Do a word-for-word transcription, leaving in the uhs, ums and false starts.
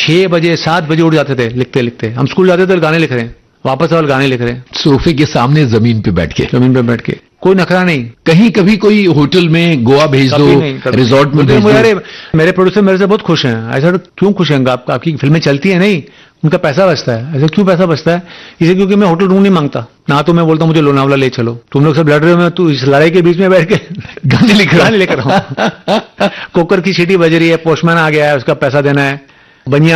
छह बजे सात बजे उठ जाते थे लिखते लिखते। हम स्कूल जाते थे गाने लिख रहे हैं, वापस वाले गाने लिख रहे हैं, सोफे के सामने जमीन पे बैठ के जमीन पे बैठ के, कोई नखरा नहीं। कहीं कभी कोई होटल में गोवा भेज दो, रिजॉर्ट में भेज दो। अरे मेरे प्रोड्यूसर मेरे से बहुत खुश हैं। ऐसा क्यों खुश हैं? आप, आपकी फिल्में चलती है नहीं, उनका पैसा बचता है। ऐसा क्यों पैसा बचता है? इसे क्योंकि मैं होटल रूम नहीं मांगता ना, तो मैं बोलता हूं मुझे लोनावला ले चलो, तुम लोग सब लड़ रहे हो, मैं तू इस लड़ाई के बीच में बैठ के गाने लिख गाने लेकर हूं। कुकर की सीटी बज रही है, पोस्टमैन आ गया है, उसका पैसा देना है, बनिया